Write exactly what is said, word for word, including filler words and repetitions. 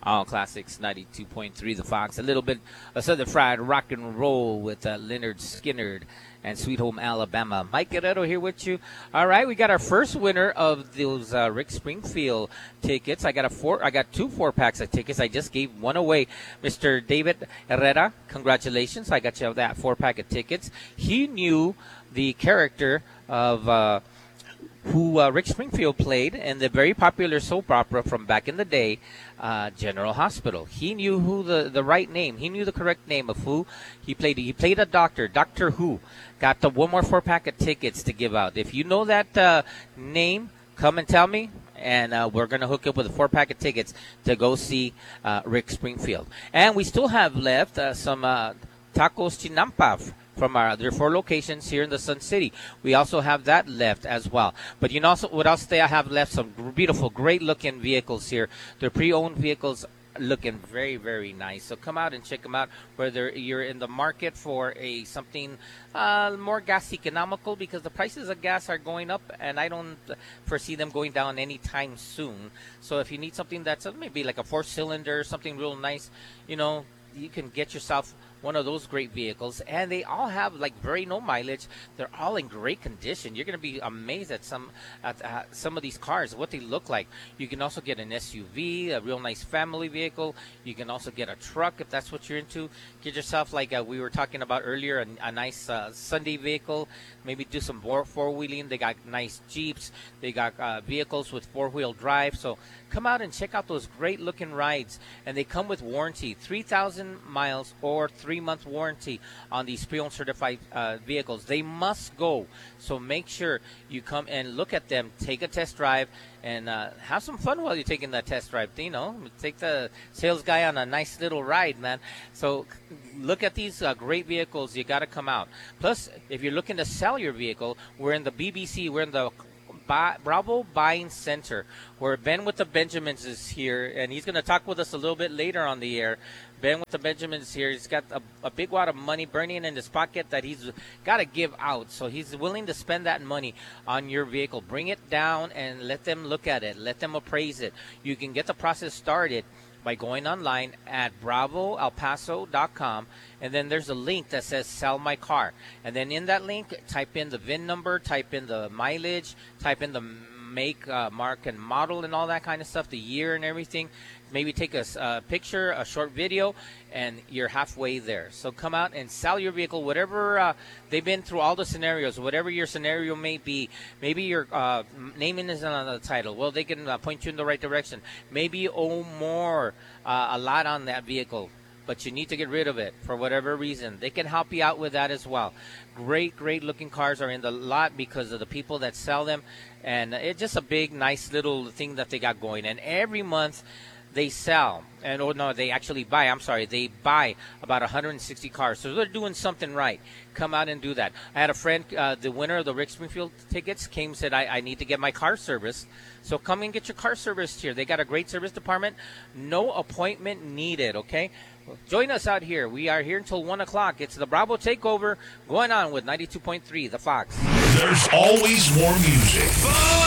All Classics ninety-two point three The Fox. A little bit of Southern Fried Rock and Roll with uh, Leonard Skinner and Sweet Home Alabama. Mike Guerrero here with you. All right, we got our first winner of those uh, Rick Springfield tickets. I got a four. I got two four packs of tickets. I just gave one away. Mister David Herrera, congratulations! I got you that four pack of tickets. He knew the character of uh, who uh, Rick Springfield played in the very popular soap opera from back in the day, uh, General Hospital. He knew who the, the right name. He knew the correct name of who he played. He played a doctor, Doctor Who. Got the one more four pack of tickets to give out. If you know that uh, name, come and tell me, and uh, we're going to hook up with a four pack of tickets to go see uh, Rick Springfield. And we still have left uh, some uh, tacos chinampa from our there are four locations here in the Sun City. We also have that left as well. But you know also, what else they have left? Some beautiful, great-looking vehicles here. They're pre-owned vehicles looking very, very nice. So come out and check them out, whether you're in the market for a something uh, more gas economical, because the prices of gas are going up, and I don't foresee them going down anytime soon. So if you need something that's uh, maybe like a four-cylinder, something real nice, you know, you can get yourself one of those great vehicles, and they all have like very no mileage. They're all in great condition. You're going to be amazed at some at uh, some of these cars, what they look like. You can also get an S U V, a real nice family vehicle. You can also get a truck if that's what you're into. Get yourself, like uh, we were talking about earlier, a, a nice uh, Sunday vehicle. Maybe do some four wheeling. They got nice Jeeps. They got uh, vehicles with four wheel drive. So come out and check out those great looking rides, and they come with warranty, three thousand miles or three month warranty on these pre-owned certified uh, vehicles. They must go. So make sure you come and look at them, take a test drive, and uh, have some fun while you're taking that test drive. You know, take the sales guy on a nice little ride, man. So look at these uh, great vehicles. You got to come out. Plus, if you're looking to sell your vehicle, we're in the B B C. We're in the Bravo Buying Center, where Ben with the Benjamins is here, and he's going to talk with us a little bit later on the air. Ben with the Benjamins here. He's got a, a big wad of money burning in his pocket that he's got to give out. So he's willing to spend that money on your vehicle. Bring it down and let them look at it. Let them appraise it. You can get the process started by going online at bravo el paso dot com, and then there's a link that says sell my car, and then in that link type in the V I N number, type in the mileage, type in the make, uh, mark, and model, and all that kind of stuff, the year and everything. Maybe take a uh, picture, a short video, and you're halfway there. So come out and sell your vehicle, whatever uh, they've been through all the scenarios, whatever your scenario may be. Maybe your uh, naming isn't on the title. Well, they can uh, point you in the right direction. Maybe you owe more, uh, a lot on that vehicle, but you need to get rid of it for whatever reason. They can help you out with that as well. Great, great looking cars are in the lot because of the people that sell them, and it's just a big, nice little thing that they got going. And every month, they sell, and oh no, they actually buy, I'm sorry, they buy about one hundred sixty cars. So they're doing something right. Come out and do that. I had a friend, uh, the winner of the Rick Springfield tickets, came and said, I, I need to get my car serviced. So come and get your car serviced here. They got a great service department. No appointment needed, okay? Join us out here. We are here until one o'clock. It's the Bravo Takeover going on with ninety-two point three The Fox. There's always more music.